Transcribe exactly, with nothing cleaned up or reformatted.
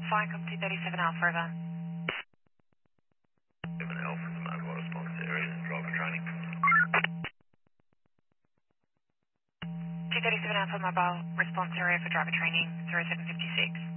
Ficom two thirty-seven Alpha over. seven Alpha to mobile response area and driver training. two thirty-seven Alpha mobile response area for driver training zero seven five six.